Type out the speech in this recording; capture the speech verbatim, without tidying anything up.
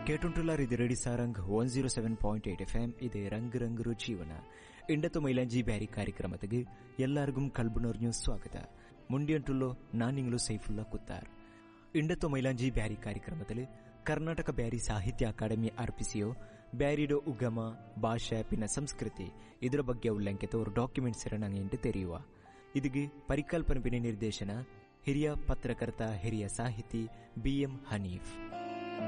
കേട്ടുണ്ടുള്ളാർ ഇത് ready സാರಂಗ್ one zero seven point eight F M ಇದು ರಂಗ್ ರಂಗ್ ರುಚೀವನ ಇಂಡತ್ತು ಮೈಲಾಂಜಿ ಬ್ಯಾರಿ ಕಾರ್ಯಕ್ರಮಕ್ಕೆ ಎಲ್ಲರಿಗೂ ಕಲ್ಬುನೋರ್ഞ്ഞു ಸ್ವಾಗತ. ಮುಂಡಿಯಂಟುಳ್ಳೋ ನಾನಿಂಗ್ಲು ಸೈಫುಲ್ಲಾ ಕುತ್ತಾರ್. ಇಂಡತ್ತು ಮೈಲಾಂಜಿ ಬ್ಯಾರಿ ಕಾರ್ಯಕ್ರಮದಲ್ಲಿ ಕರ್ನಾಟಕ ಬ್ಯಾರಿ ಸಾಹಿತ್ಯ ಅಕಾಡೆಮಿ ಅರ್ಪಿಸಿಯೋ ಬ್ಯಾರಿಡೋ ಉಗಮ ಭಾಷೆ ಪಿನ್ನ ಸಂಸ್ಕೃತಿ ಇದರ ಬಗ್ಗೆ ಉಲ್ಲಂಕಿತ ಒಂದು ಡಾಕ್ಯುಮೆಂಟ್ಸ್ ನಂಗೆ ತೆರೆಯುವ ಇದಕ್ಕೆ ಪರಿಕಲ್ಪನೆ ಪಿನ ನಿರ್ದೇಶನ ಹಿರಿಯ ಪತ್ರಕರ್ತ ಹಿರಿಯ ಸಾಹಿತಿ ಬಿ ಎಂ ಹನೀಫ್.